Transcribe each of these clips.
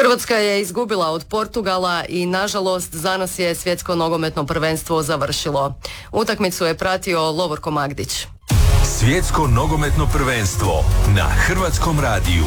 Hrvatska je izgubila od Portugala i nažalost za nas je svjetsko nogometno prvenstvo završilo. Utakmicu je pratio Lovorko Magdić. Svjetsko nogometno prvenstvo na Hrvatskom radiju.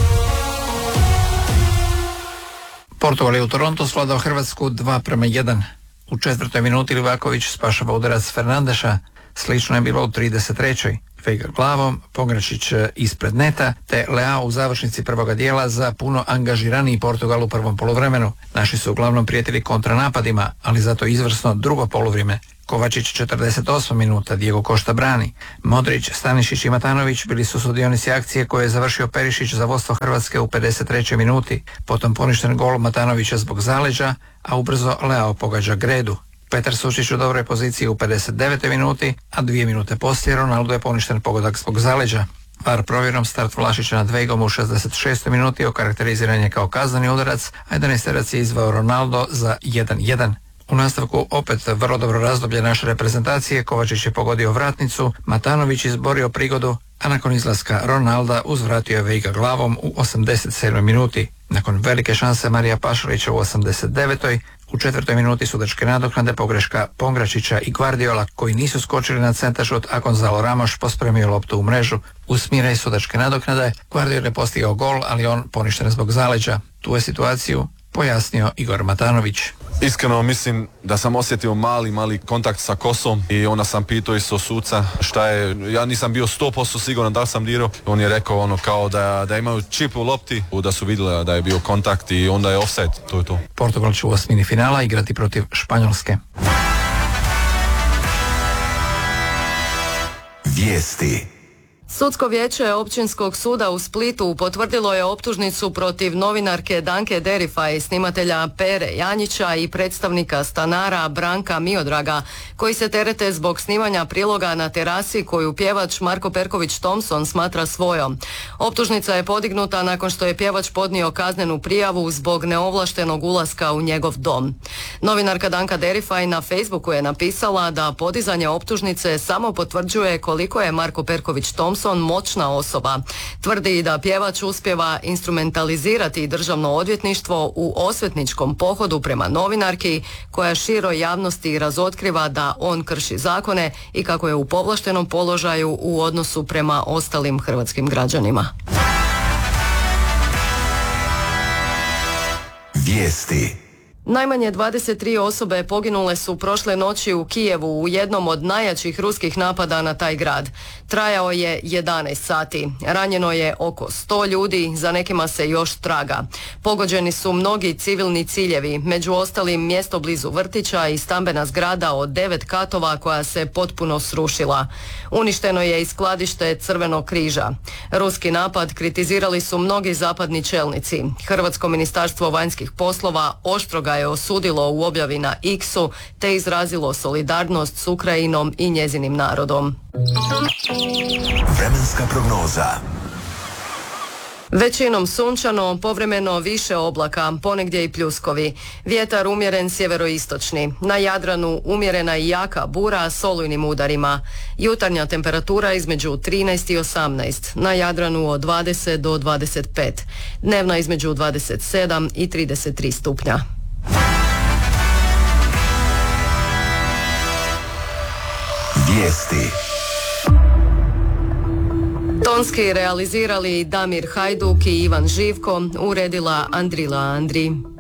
Portugal je u Torontu svladao Hrvatsku 2:1. U 4. minuti Livaković spašava udarac Fernandeša. Slično je bilo u 33. Veiga glavom, Pongračić ispred neta, te Leao u završnici prvoga dijela za puno angažiraniji Portugal u prvom poluvremenu. Naši su uglavnom prijetili kontranapadima, ali zato izvrsno drugo poluvrijeme. Kovačić 48 minuta, Diego Costa brani. Modrić, Stanišić i Matanović bili su sudionici akcije koje je završio Perišić za vodstvo Hrvatske u 53. minuti. Potom poništen gol Matanovića zbog zaleđa, a ubrzo Leao pogađa Gredu. Petar Sušić u dobroj poziciji u 59. minuti, a 2 minute poslije Ronaldo je poništen pogodak zbog zaleđa. VAR provjerom start Vlašića nad Veigom u 66. minuti okarakteriziran je kao kazneni udarac, a 11-terac je izveo Ronaldo za 1:1. U nastavku opet vrlo dobro razdoblje naše reprezentacije, Kovačić je pogodio vratnicu, Matanović izborio prigodu, a nakon izlaska Ronalda uzvratio je Veiga glavom u 87. minuti. Nakon velike šanse Marija Pašalića u 89. u 4. minuti sudačke nadoknade pogreška Pongračića i Guardiola koji nisu skočili na centaršut, a Gonzalo Ramos pospremio loptu u mrežu. U smiraj sudačke nadoknade Guardiola je postigao gol, ali on poništen zbog zaleđa. Tu je situaciju pojasnio Igor Matanović. Iskreno mislim da sam osjetio mali kontakt sa kosom i onda sam pitao isto suca šta je, ja nisam bio 100% siguran da li sam dirao. On je rekao kao da imaju čip u lopti, da su vidjeli da je bio kontakt i onda je offside, to je to. Portugal će u osmini finala igrati protiv Španjolske. Vijesti. Sudsko vijeće Općinskog suda u Splitu potvrdilo je optužnicu protiv novinarke Danke Derifaj, snimatelja Pere Janjića i predstavnika stanara Branka Miodraga, koji se terete zbog snimanja priloga na terasi koju pjevač Marko Perković Thompson smatra svojom. Optužnica je podignuta nakon što je pjevač podnio kaznenu prijavu zbog neovlaštenog ulaska u njegov dom. Novinarka Danka Derifaj na Facebooku je napisala da podizanje optužnice samo potvrđuje koliko je Marko Perković Thompson moćna osoba. Tvrdi i da pjevač uspijeva instrumentalizirati državno odvjetništvo u osvetničkom pohodu prema novinarki koja široj javnosti razotkriva da on krši zakone i kako je u povlaštenom položaju u odnosu prema ostalim hrvatskim građanima. Vijesti. Najmanje 23 osobe poginule su prošle noći u Kijevu u jednom od najjačih ruskih napada na taj grad. Trajao je 11 sati. Ranjeno je oko 100 ljudi, za nekima se još traga. Pogođeni su mnogi civilni ciljevi, među ostalim mjesto blizu vrtića i stambena zgrada od 9 katova koja se potpuno srušila. Uništeno je i skladište Crvenog križa. Ruski napad kritizirali su mnogi zapadni čelnici. Hrvatsko ministarstvo vanjskih poslova oštro ga je osudilo u objavi na X-u te izrazilo solidarnost s Ukrajinom i njezinim narodom. Vremenska prognoza. Većinom sunčano, povremeno više oblaka, ponegdje i pljuskovi. Vjetar umjeren sjeveroistočni. Na Jadranu umjerena i jaka bura s olujnim udarima. Jutarnja temperatura između 13 i 18. Na Jadranu od 20 do 25. Dnevna između 27 i 33 stupnja. Vijesti. Tonski realizirali Damir Hajduk i Ivan Živko, uredila Andrila Andri.